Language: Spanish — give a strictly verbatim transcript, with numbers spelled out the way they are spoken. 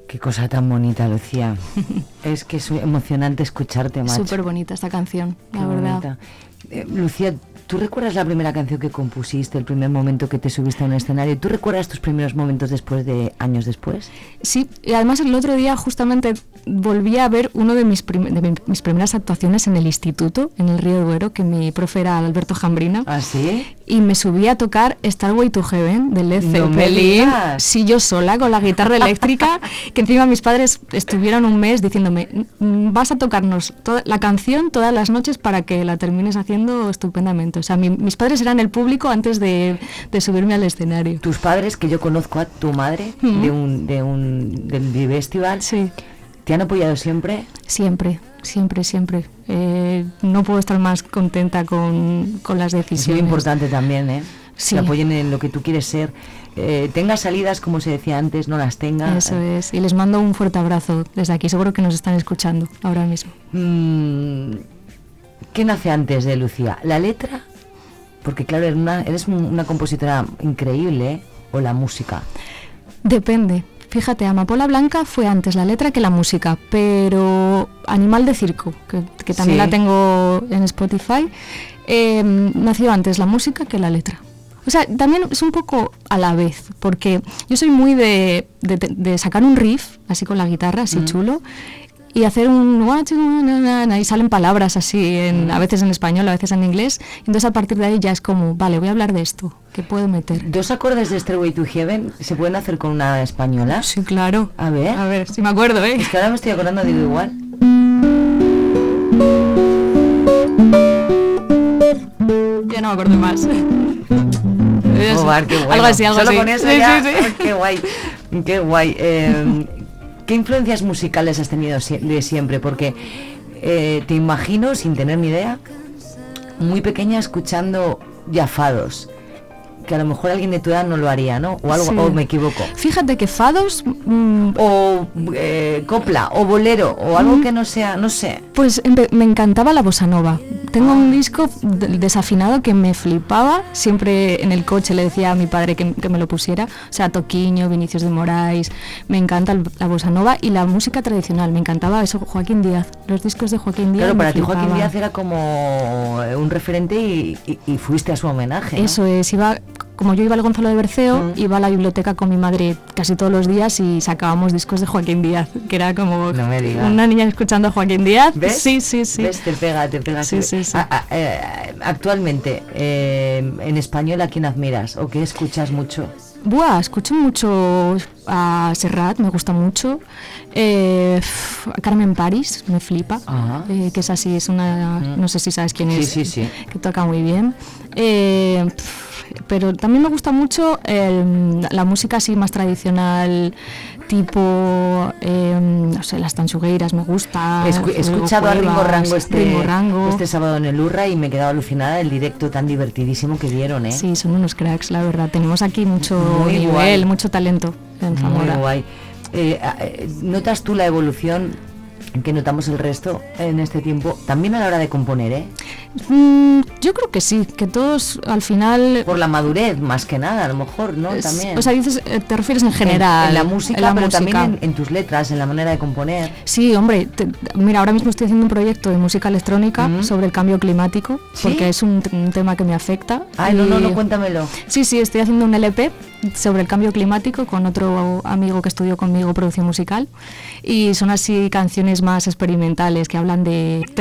Qué cosa tan bonita, Lucía. Es que es emocionante escucharte, macho. Súper bonita esta canción, la Qué verdad. bonita. Eh, Lucía, ¿tú recuerdas la primera canción que compusiste, el primer momento que te subiste a un escenario? ¿Tú recuerdas tus primeros momentos después de años después? Sí, y además el otro día justamente volví a ver uno de mis, prim- de mi- mis primeras actuaciones en el instituto, en el Río Duero, que mi profe era Alberto Jambrina. ¿Ah, sí? Y me subí a tocar Starway to Heaven de Led No me Zeppelin, digas. sí, yo sola con la guitarra eléctrica, que encima mis padres estuvieron un mes diciéndome, "Mm, vas a tocarnos toda la canción todas las noches para que la termines haciendo estupendamente". O sea, mi- mis padres eran el público antes de, de subirme al escenario. Tus padres, que yo conozco a tu madre, Mm. de un, de un, del Vive Festival, Sí, ¿te han apoyado siempre? siempre, siempre, siempre. Eh, no puedo estar más contenta con, con las Es muy decisiones. importante también, ¿eh? Sí. Que apoyen en lo que tú quieres ser. Eh, tenga salidas, como se decía antes, no las tenga. Eso es, y les mando un fuerte abrazo desde aquí, seguro que nos están escuchando ahora mismo. Mm, ¿Qué nace antes de Lucía? ¿La letra? Porque claro, eres una, eres un- una compositora increíble, ¿eh? ¿O la música? Depende. Fíjate, Amapola Blanca fue antes la letra que la música, pero Animal de Circo, que, que también Sí. la tengo en Spotify, eh, nació antes la música que la letra. O sea, también es un poco a la vez, porque yo soy muy de, de, de sacar un riff, así con la guitarra, así Mm. chulo, y hacer un what, na, na, na, y salen palabras así, en, a veces en español, a veces en inglés, entonces a partir de ahí ya es como, vale, voy a hablar de esto, ¿qué puedo meter? ¿Dos acordes de Stairway to Heaven se pueden hacer con una española? Sí, claro. A ver. A ver, si me acuerdo, ¿eh? Es que ahora me estoy acordando, digo igual. Ya no me acuerdo más. Joder, qué bueno. Algo así, algo Solo así. con eso Sí, ya, sí, sí. ay, qué guay, qué guay. Eh, ¿Qué influencias musicales has tenido sie- de siempre? Porque eh, te imagino, sin tener ni idea, muy pequeña escuchando ya fados, que a lo mejor alguien de tu edad no lo haría, ¿no? O algo, Sí. o me equivoco. Fíjate que fados, mm, O eh, copla, o bolero, o algo que no sea, no sé. pues empe- me encantaba la bossa nova. Tengo un disco de- desafinado que me flipaba. Siempre en el coche le decía a mi padre que, que me lo pusiera. O sea, Toquiño, Vinicius de Moraes. Me encanta el- la bossa nova y la música tradicional. Me encantaba eso, Joaquín Díaz. Los discos de Joaquín Díaz. Claro, me para ti Joaquín flipaban. Díaz era como eh, un referente y, y- y fuiste a su homenaje, ¿no? Eso es, iba, como yo iba al Gonzalo de Berceo, Mm. iba a la biblioteca con mi madre casi todos los días y sacábamos discos de Joaquín Díaz, que era como No me digas. una niña escuchando a Joaquín Díaz. ¿Ves? Sí, sí, sí. ¿Ves? Te pega, te pega. Sí, te- sí, sí. Ah, ah, eh, actualmente, eh, en español, ¿a quién admiras o qué escuchas mucho? Buah, escucho mucho a Serrat, me gusta mucho. Eh, pf, a Carmen París, me flipa. Ajá. Eh, que es así, es una. Mm. No sé si sabes quién Sí, es. sí, sí. Que toca muy bien. Eh, pf, pero también me gusta mucho el- la música así más tradicional, tipo. Eh, no sé, las tanchugueiras me gusta. Escu- he Fuego escuchado a Ringo Cuevas, Rango este, Ringo Rango. este sábado en el Urra y me he quedado alucinada del directo tan divertidísimo que dieron, ¿eh? Sí, son unos cracks, la verdad. Tenemos aquí mucho Muy nivel, guay. mucho talento en Muy Zamora. guay. Eh, eh, ¿Notas tú la evolución que notamos el resto en este tiempo? También a la hora de componer, ¿eh? Mm, yo creo que sí, que todos al final... Por la madurez, más que nada, a lo mejor, ¿no? es- También. O sea, dices, eh, te refieres en En- general. En, la música, en la pero música. también en, en tus letras, en la manera de componer. Sí, hombre, te- mira, ahora mismo estoy haciendo un proyecto de música electrónica Mm. sobre el cambio climático, ¿Sí? porque es un, un tema que me afecta. Ay, no, no, y- no, cuéntamelo. Sí, sí, estoy haciendo un L P sobre el cambio climático con otro amigo que estudió conmigo producción musical y son así canciones más experimentales que hablan de